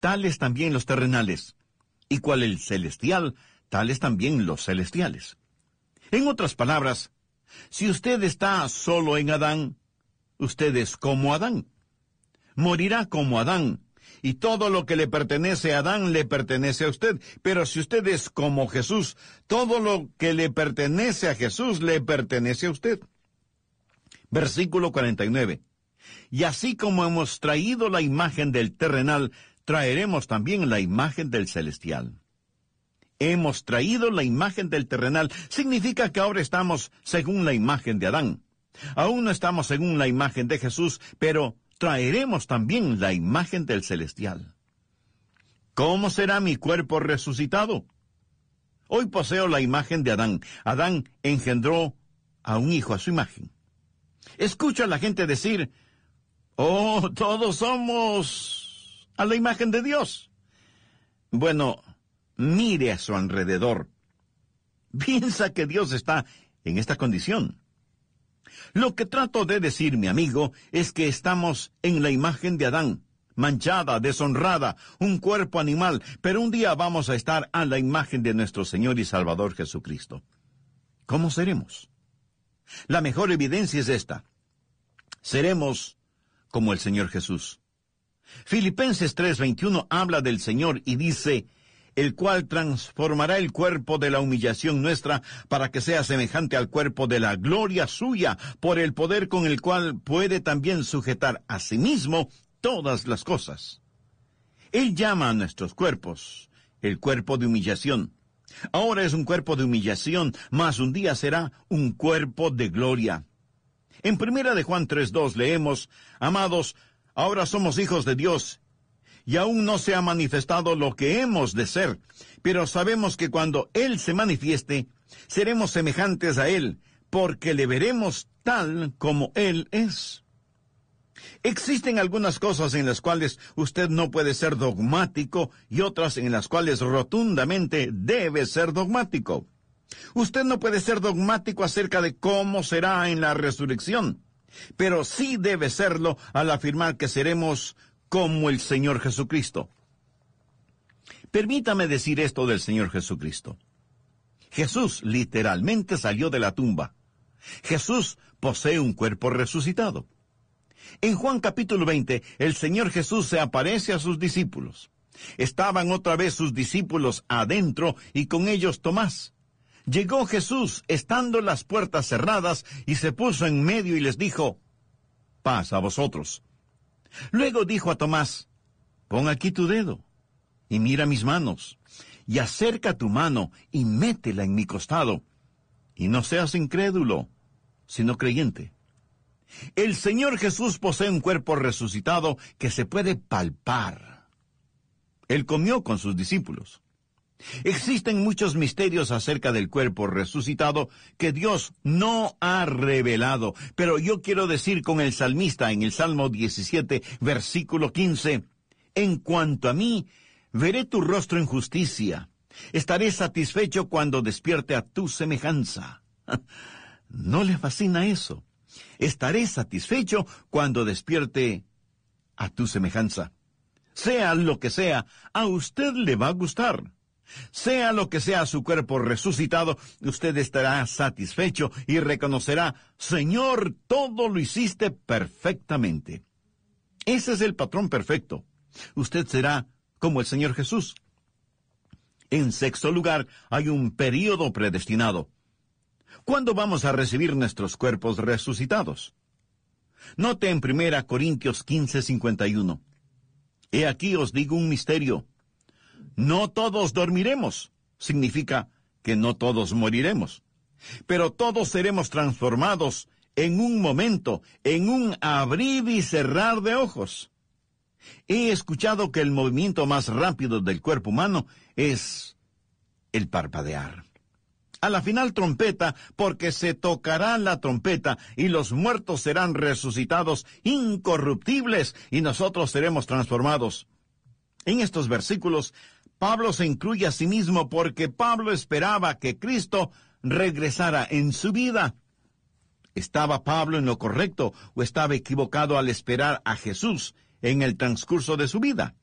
tales también los terrenales, y cual el celestial, tales también los celestiales. En otras palabras, si usted está solo en Adán, usted es como Adán. Morirá como Adán, y todo lo que le pertenece a Adán le pertenece a usted. Pero si usted es como Jesús, todo lo que le pertenece a Jesús le pertenece a usted. Versículo 49. Y así como hemos traído la imagen del terrenal, traeremos también la imagen del celestial. Hemos traído la imagen del terrenal. Significa que ahora estamos según la imagen de Adán. Aún no estamos según la imagen de Jesús, pero traeremos también la imagen del celestial. ¿Cómo será mi cuerpo resucitado? Hoy poseo la imagen de Adán. Adán engendró a un hijo a su imagen. Escucho a la gente decir, oh, todos somos a la imagen de Dios. Bueno, mire a su alrededor. Piensa que Dios está en esta condición. Lo que trato de decir, mi amigo, es que estamos en la imagen de Adán, manchada, deshonrada, un cuerpo animal, pero un día vamos a estar a la imagen de nuestro Señor y Salvador Jesucristo. ¿Cómo seremos? La mejor evidencia es esta. Seremos como el Señor Jesús. Filipenses 3:21 habla del Señor y dice, el cual transformará el cuerpo de la humillación nuestra para que sea semejante al cuerpo de la gloria suya, por el poder con el cual puede también sujetar a sí mismo todas las cosas. Él llama a nuestros cuerpos el cuerpo de humillación. Ahora es un cuerpo de humillación, mas un día será un cuerpo de gloria. En 1 de Juan 3:2 leemos, amados, ahora somos hijos de Dios, y aún no se ha manifestado lo que hemos de ser, pero sabemos que cuando Él se manifieste, seremos semejantes a Él, porque le veremos tal como Él es. Existen algunas cosas en las cuales usted no puede ser dogmático y otras en las cuales rotundamente debe ser dogmático. Usted no puede ser dogmático acerca de cómo será en la resurrección, pero sí debe serlo al afirmar que seremos como el Señor Jesucristo. Permítame decir esto del Señor Jesucristo. Jesús literalmente salió de la tumba. Jesús posee un cuerpo resucitado. En Juan capítulo 20, el Señor Jesús se aparece a sus discípulos. Estaban otra vez sus discípulos adentro y con ellos Tomás. Llegó Jesús estando las puertas cerradas y se puso en medio y les dijo, paz a vosotros. Luego dijo a Tomás, pon aquí tu dedo y mira mis manos, y acerca tu mano y métela en mi costado, y no seas incrédulo, sino creyente. El Señor Jesús posee un cuerpo resucitado que se puede palpar. Él comió con sus discípulos. Existen muchos misterios acerca del cuerpo resucitado que Dios no ha revelado, pero yo quiero decir con el salmista en el Salmo 17, versículo 15, en cuanto a mí, veré tu rostro en justicia, estaré satisfecho cuando despierte a tu semejanza. ¿No le fascina eso? Estaré satisfecho cuando despierte a tu semejanza. Sea lo que sea, a usted le va a gustar. Sea lo que sea su cuerpo resucitado, usted estará satisfecho y reconocerá, Señor, todo lo hiciste perfectamente. Ese es el patrón perfecto. Usted será como el Señor Jesús. En sexto lugar, hay un período predestinado. ¿Cuándo vamos a recibir nuestros cuerpos resucitados? Note en 1 Corintios 15:51. He aquí os digo un misterio. No todos dormiremos, significa que no todos moriremos, pero todos seremos transformados en un momento, en un abrir y cerrar de ojos. He escuchado que el movimiento más rápido del cuerpo humano es el parpadear. A la final trompeta, porque se tocará la trompeta y los muertos serán resucitados incorruptibles y nosotros seremos transformados. En estos versículos, Pablo se incluye a sí mismo porque Pablo esperaba que Cristo regresara en su vida. ¿Estaba Pablo en lo correcto o estaba equivocado al esperar a Jesús en el transcurso de su vida?